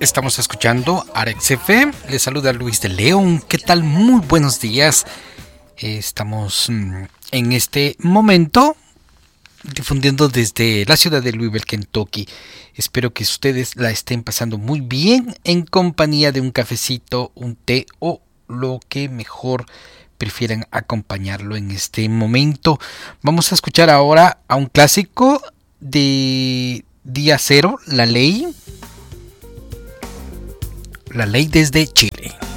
Estamos escuchando Arex FM. Les saluda Luis de León. ¿Qué tal? Muy buenos días. Estamos en este momento difundiendo desde la ciudad de Louisville, Kentucky. Espero que ustedes la estén pasando muy bien en compañía de un cafecito, un té o lo que mejor prefieran acompañarlo en este momento. Vamos a escuchar ahora a un clásico de Día Cero, La Ley desde Chile.